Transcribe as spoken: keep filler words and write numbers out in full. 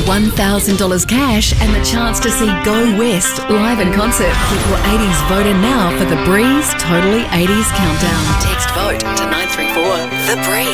one thousand dollars cash and the chance to see Go West live in concert. Get your eighties voter now for the Breeze Totally eighties Countdown. Text VOTE to nine three four. The Breeze.